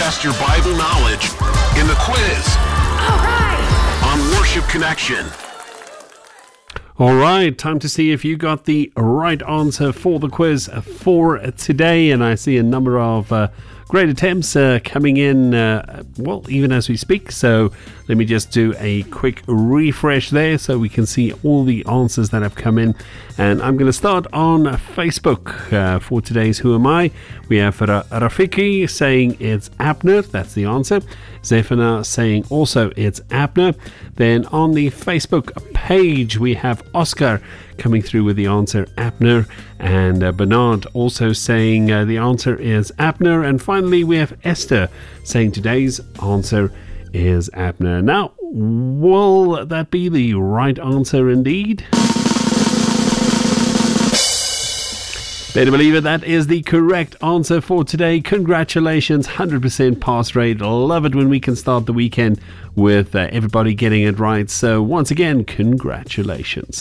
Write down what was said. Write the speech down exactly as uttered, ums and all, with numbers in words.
test your Bible knowledge in the quiz. All right. On Worship Connection. All right, time to see if you got the right answer for the quiz for today. And I see a number of uh, great attempts uh, coming in, uh, well, even as we speak. So let me just do a quick refresh there so we can see all the answers that have come in. And I'm going to start on Facebook uh, for today's Who Am I? We have Ra- Rafiki saying it's Abner. That's the answer. Zephaniah saying also it's Abner. Then on the Facebook page, we have Oscar coming through with the answer Abner, and uh, Bernard also saying uh, the answer is Abner. And finally, we have Esther saying today's answer is Abner. Now, will that be the right answer indeed? Better believe it, that is the correct answer for today. Congratulations, one hundred percent pass rate. Love it when we can start the weekend with uh, everybody getting it right. So once again, congratulations.